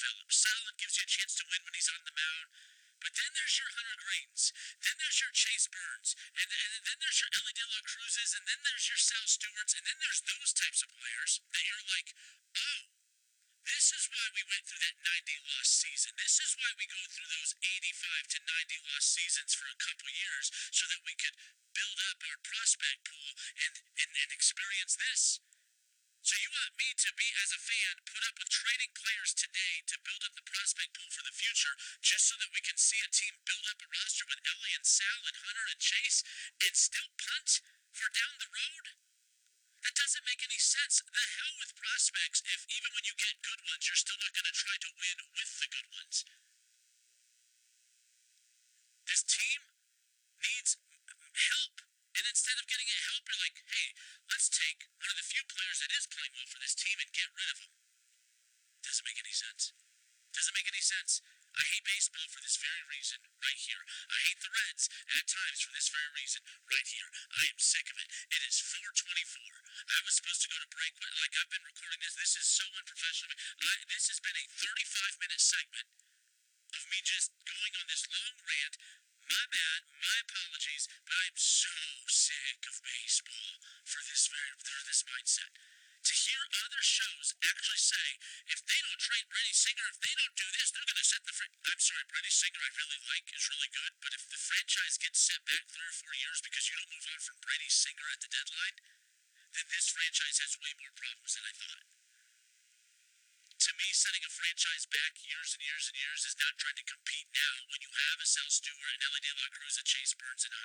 Phillips. Solid gives you a chance to win when he's on the mound. But then there's your Hunter Greens. Then there's your Chase Burns. And then there's your Ellie De La Cruzes. And then there's your Sal Stewarts. And then there's those types of players that you're like, oh, this is why we went through that 90-loss season. This is why we go through those 85 to 90-loss seasons for a couple years so that we could build up our prospect pool and experience this. So you want me to be, as a fan, put up with trading players today to build up the prospect pool for the future just so that we can see a team build up a roster with Ellie and Sal and Hunter and Chase and still punt for down the road? That doesn't make any sense. The hell with prospects if even when you get good ones, you're still not going to try to win with the good ones. This team needs help. And instead of getting it help, you're like, hey, let's take one of the few players that is playing well for this team and get rid of him. Doesn't make any sense. Doesn't make any sense. I hate baseball for this very reason, right here. I hate the Reds at times for this very reason, right here. I am sick of it. It is 4:24. I was supposed to go to break, like I've been recording this. This is so unprofessional. This has been a 35-minute segment of me just going on this long rant. My bad, my apologies, but I'm so sick of baseball for this mindset. To hear other shows actually say, if they don't trade Brady Singer, if they don't do this, they're going to set the I'm sorry, Brady Singer I really like, is really good, but if the franchise gets set back 3 or 4 years because you don't move on from Brady Singer at the deadline, then this franchise has way more problems than I thought. To me, setting a franchise back years and years and years is not trying to compete now when you have a Sal Stewart and Ellie De La Cruz, Chase Burns, and